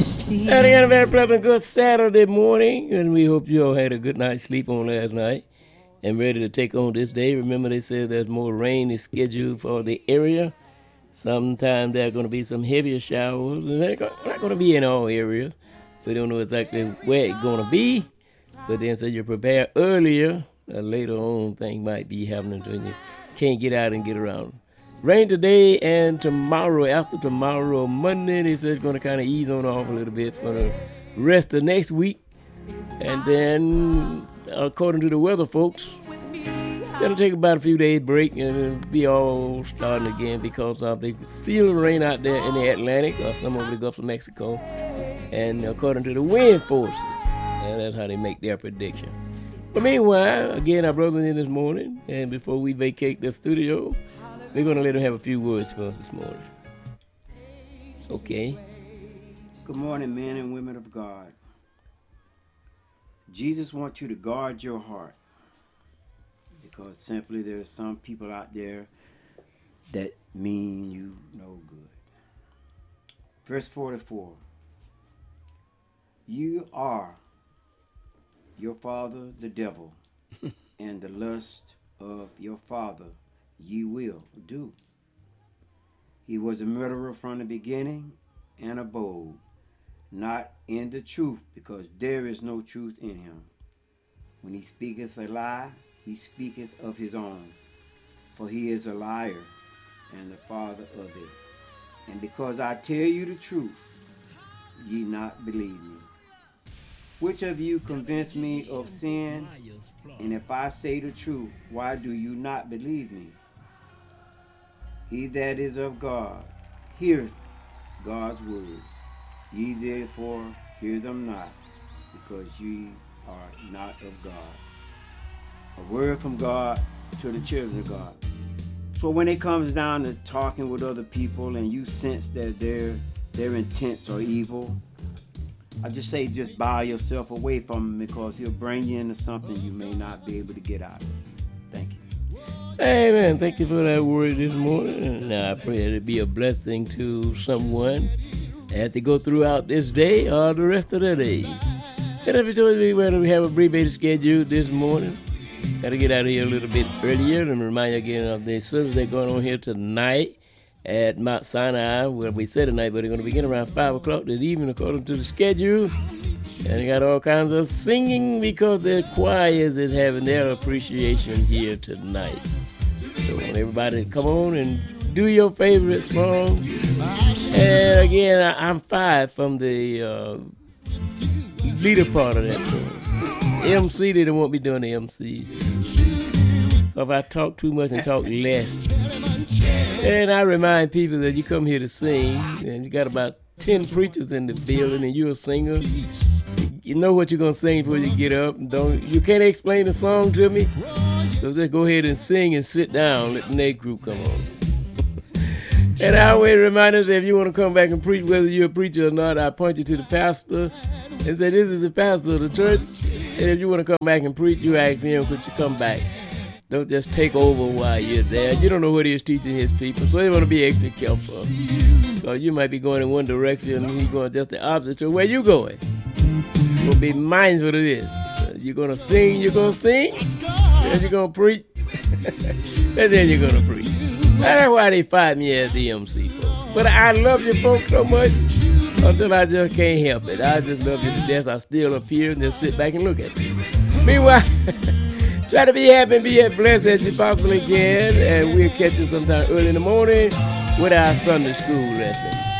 And again, a very pleasant good Saturday morning, and we hope you all had a good night's sleep on last night and ready to take on this day. Remember, they said there's more rain is scheduled for the area. Sometimes there are going to be some heavier showers, and they're not going to be in all areas. We don't know exactly where it's going to be, but then say you prepare earlier, later on things might be happening to you. Can't get out and get around. Rain today and tomorrow. After tomorrow, Monday, they said it's going to kind of ease on off a little bit for the rest of next week. And then, according to the weather folks, it'll take about a few days break and it'll be all starting again because of the seal rain out there in the Atlantic or some over the Gulf of Mexico. And according to the wind forces, and that's how they make their prediction. But meanwhile, again, our brother's in this morning, and before we vacate the studio, we're going to let him have a few words for us this morning. Okay. Good morning, men and women of God. Jesus wants you to guard your heart because simply there are some people out there that mean you no good. Verse 44. You are your father, the devil, and the lust of your father ye will do. He was a murderer from the beginning and abode not in the truth, because there is no truth in him. When he speaketh a lie, he speaketh of his own, for he is a liar and the father of it. And because I tell you the truth, ye not believe me. Which of you convince me of sin? And if I say the truth, why do you not believe me? He that is of God heareth God's words. Ye therefore hear them not, because ye are not of God. A word from God to the children of God. So when it comes down to talking with other people and you sense that their intents are evil, I just say just buy yourself away from him, because he'll bring you into something you may not be able to get out of. Thank you. Amen. Thank you for that word this morning. And I pray that it be a blessing to someone as they go throughout this day or the rest of the day. And if it's always whether we have a abbreviated schedule this morning, got to get out of here a little bit earlier and remind you again of the service that's going on here tonight at Mount Sinai, where we said tonight, but they're going to begin around 5 o'clock this evening according to the schedule. And they got all kinds of singing because the choirs is having their appreciation here tonight. So I want everybody to come on and do your favorite song. And again, I'm fired from the leader part of that song. MC, they don't want me doing the MC. If I talk too much and talk less. And I remind people that you come here to sing, and you got about 10 preachers in the building, and you're a singer. You know what you're going to sing before you get up. You can't explain the song to me, so just go ahead and sing and sit down. Let the next group come on. And I always remind us that if you want to come back and preach, whether you're a preacher or not, I point you to the pastor and say, this is the pastor of the church. And if you want to come back and preach, you ask him, could you come back? Don't just take over while you're there. You don't know what he's teaching his people, so you want to be extra careful. So you might be going in one direction and he's going just the opposite to where you're going. So be mindful of this. You're going to sing, then you're going to preach, and then you're going to preach. That's why they fired me as the MC, folks. But I love you folks so much until I just can't help it. I just love you to death. I still up here and just sit back and look at you. Meanwhile, try to be happy and be as blessed as you possibly can. And we'll catch you sometime early in the morning with our Sunday school lesson.